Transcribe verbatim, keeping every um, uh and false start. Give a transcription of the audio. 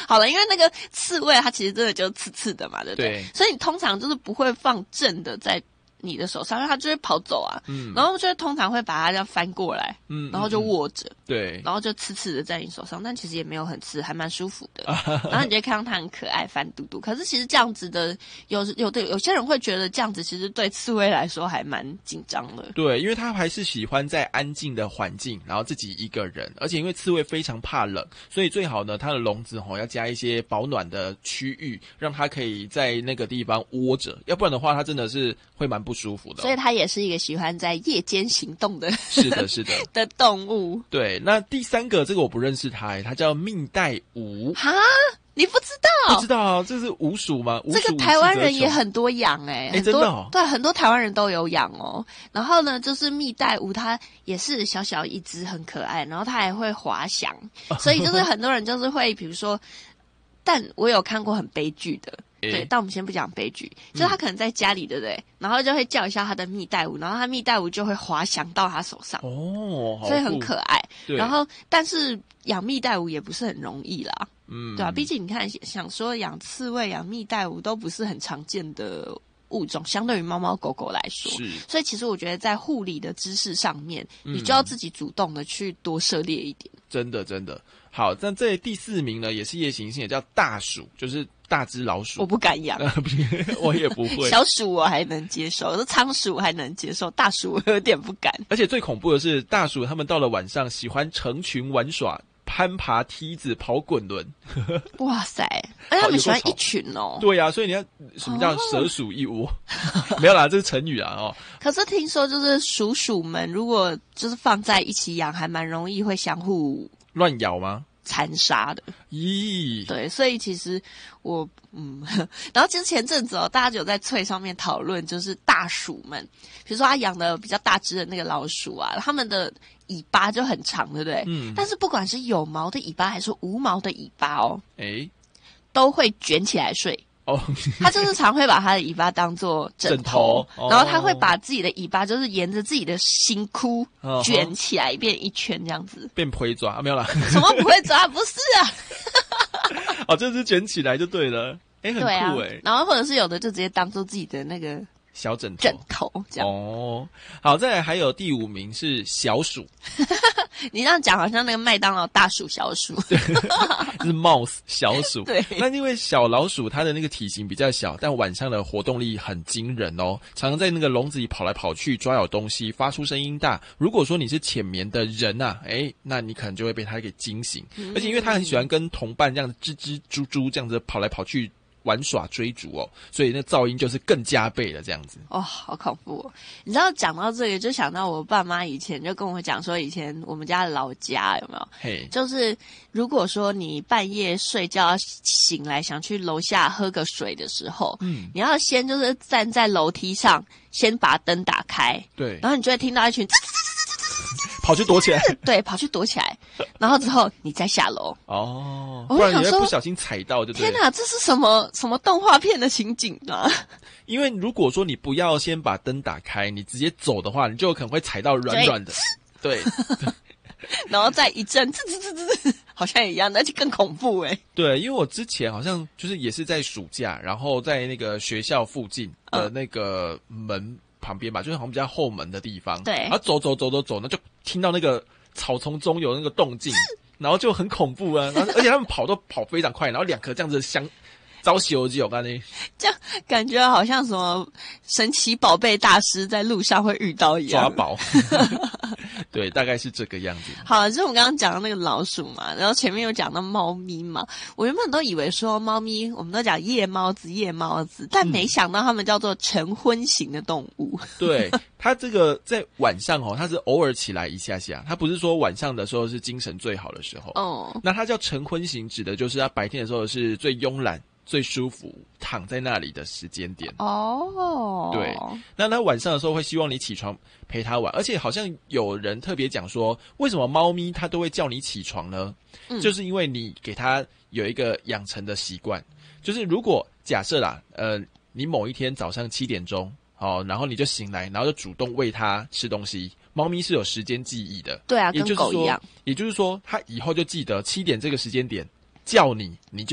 好了，因为那个刺猬它其实真的就刺刺的嘛，对不对？ 对， 所以你通常就是不会放正的在你的手上，因为它就会跑走啊。嗯，然后就会通常会把它这样翻过来，嗯，然后就握着， 对， 然后就刺刺的在你手上，但其实也没有很刺，还蛮舒服的。然后你就会看到它很可爱，翻嘟嘟。可是其实这样子的，有有的有些人会觉得这样子其实对刺猬来说还蛮紧张的。 对，因为它还是喜欢在安静的环境，然后自己一个人，而且因为刺猬非常怕冷，所以最好呢，它的笼子吼要加一些保暖的区域，让它可以在那个地方窝着，要不然的话，它真的是会蛮不舒服的、哦。 所以它也是一个喜欢在夜间行动的， 是的，是的的动物。 对，那第三个这个我不认识它，它叫蜜袋鼯。 哈，你不知道？ 不知道啊，这是鼯鼠吗？ 这个台湾人也很多养哎、欸， 哎，真的哦， 对，很多台湾人都有养哦。然后呢，就是蜜袋鼯，它也是小小一只，很可爱，然后它还会滑翔，所以就是很多人就是会，比如说，但我有看过很悲剧的。对，但我们先不讲悲剧，就是他可能在家里，对不对？然后就会叫一下他的蜜袋鼯，然后他蜜袋鼯就会滑翔到他手上， 哦， 所以很可爱。 对， 然后但是养蜜袋鼯也不是很容易啦， 嗯， 对啊，毕竟你看，想说养刺猬、养蜜袋鼯都不是很常见的物种，相对于猫猫狗狗来说， 是。 所以其实我觉得在护理的知识上面，嗯、你就要自己主动的去多涉猎一点。 真的，真的。好，那这第四名呢，也是夜行性，也叫大鼠，就是大只老鼠。 我不敢养， 我也不会。 小鼠我还能接受，仓鼠我还能接受，大鼠我有点不敢。 而且最恐怖的是，大鼠它们到了晚上喜欢成群玩耍。攀爬梯子、跑滚轮， 哇塞！而且他们喜欢一群哦。 对呀、啊，所以你要什么叫蛇鼠一窝？哦、没有啦，这是成语啊哦。 可是听说就是鼠鼠们，如果就是放在一起养，还蛮容易会相互乱咬吗？ 残杀的。 咦， 对，所以其实我嗯，然后其实前阵子哦，大家就有在脆上面讨论，就是大鼠们，比如说他养的比较大只的那个老鼠啊，他们的尾巴就很长，对不对？嗯。但是不管是有毛的尾巴还是无毛的尾巴哦， 诶， 都会卷起来睡。 哦， 他就是常会把他的尾巴当作枕头， 枕头然后他会把自己的尾巴就是沿着自己的心窟、哦、卷起来变一圈这样子， 变龟爪、啊、没有啦， 什么不会抓？不是啊， 哦，就是卷起来就对了，哎，很酷哎、啊。 然后或者是有的就直接当做自己的那个小枕头， 枕头这样。 哦，好，再来还有第五名是小鼠。 你这样讲好像那个麦当劳大鼠小鼠， 对，是 mouse 小鼠。 对， 那因为小老鼠它的那个体型比较小，但晚上的活动力很惊人哦，常常在那个笼子里跑来跑去抓咬东西，发出声音大。如果说你是浅眠的人啊，哎，那你可能就会被它给惊醒。嗯、而且因为它很喜欢跟同伴这样子吱吱猪猪这样子跑来跑去。玩耍追逐哦，所以那噪音就是更加倍了，这样子。 哦，好恐怖哦！你知道讲到这个，就想到我爸妈以前就跟我讲说，以前我们家的老家有没有？嘿，就是如果说你半夜睡觉醒来想去楼下喝个水的时候，嗯，你要先就是站在楼梯上，先把灯打开， 对， 然后你就会听到一群。 跑去躲起来， 对，跑去躲起来，然后之后你再下楼哦，不然你会不小心踩到就对了。 天哪，这是什么什么动画片的情景啊？ 因为如果说你不要先把灯打开，你直接走的话，你就有可能会踩到软软的，对， 然后再一阵吱吱吱吱，好像也一样，那就更恐怖哎、欸。 对，因为我之前好像就是也是在暑假，然后在那个学校附近的那个门旁边吧，就是好像比较后门的地方， 对， 然后走走走走走，那就听到那个草丛中有那个动静，然后就很恐怖啊，然后而且他们跑都跑非常快，然后两颗这样子相招西游记，我刚才这样感觉好像什么神奇宝贝大师在路上会遇到一样抓宝。对，大概是这个样子。 好，就是我们刚刚讲的那个老鼠嘛，然后前面有讲到猫咪嘛，我原本都以为说猫咪，我们都讲夜猫子、夜猫子，但没想到它们叫做晨昏型的动物。 嗯、对，它这个在晚上哦，它是偶尔起来一下下，它不是说晚上的时候是精神最好的时候。哦，那它叫晨昏型，指的就是它白天的时候是最慵懒。最舒服躺在那里的时间点哦， 对，那他晚上的时候会希望你起床陪他玩，而且好像有人特别讲说，为什么猫咪它都会叫你起床呢？嗯，就是因为你给它有一个养成的习惯，就是如果假设啦，呃，你某一天早上七点钟，哦，然后你就醒来，然后就主动喂它吃东西，猫咪是有时间记忆的， 对啊，跟狗一样， 也就是说，它以后就记得七点这个时间点叫你，你就。